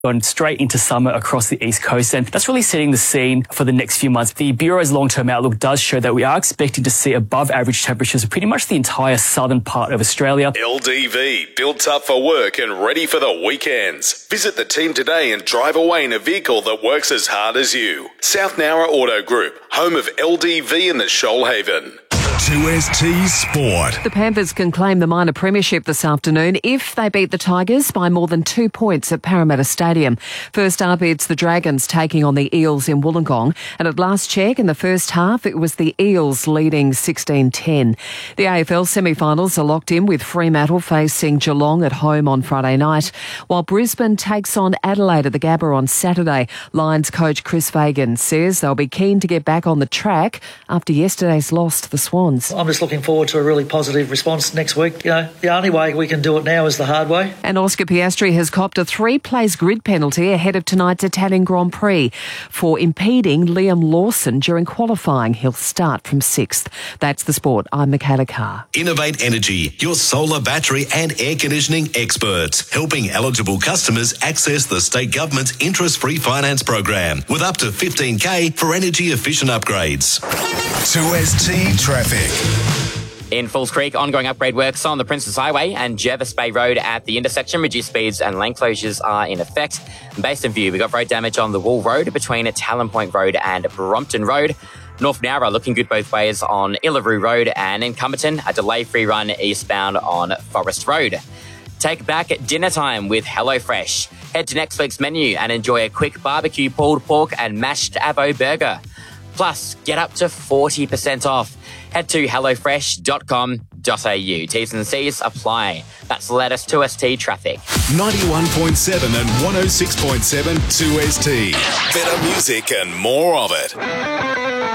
gone straight into summer across the East Coast, and that's really setting the scene for the next few months. The Bureau's long-term outlook does show that we are expecting to see above average temperatures in pretty much the entire southern part of Australia. LDV, built tough for work and ready for the weekends. Visit the team today and drive away in a vehicle that works as hard as you. South Nowra Auto Group, home of LDV in the Shoalhaven. 2ST Sport. The Panthers can claim the minor premiership this afternoon if they beat the Tigers by more than 2 points at Parramatta Stadium. First up, it's the Dragons taking on the Eels in Wollongong. And at last check, in the first half, it was the Eels leading 16-10. The AFL semi-finals are locked in with Fremantle facing Geelong at home on Friday night, while Brisbane takes on Adelaide at the Gabba on Saturday. Lions coach Chris Fagan says they'll be keen to get back on the track after yesterday's loss to the Swans. I'm just looking forward to a really positive response next week. You know, the only way we can do it now is the hard way. And Oscar Piastri has copped a 3-place grid penalty ahead of tonight's Italian Grand Prix for impeding Liam Lawson during qualifying. He'll start from 6th. That's the sport. I'm Michaela Carr. Innovate Energy, your solar, battery and air conditioning experts, helping eligible customers access the state government's interest-free finance program with up to $15,000 for energy-efficient upgrades. 2ST Traffic. In Falls Creek, ongoing upgrade works on the Princess Highway and Jervis Bay Road at the intersection. Reduced speeds and lane closures are in effect. Based in View, we got road damage on the Wall Road between Talon Point Road and Brompton Road. North Nowra looking good both ways on Illaroo Road, and in Cumberton, a delay-free run eastbound on Forest Road. Take back dinner time with HelloFresh. Head to next week's menu and enjoy a quick barbecue pulled pork and mashed avo burger. Plus, get up to 40% off. Head to hellofresh.com.au. T's and C's apply. That's the latest 2ST traffic. 91.7 and 106.7 2ST. Better music and more of it.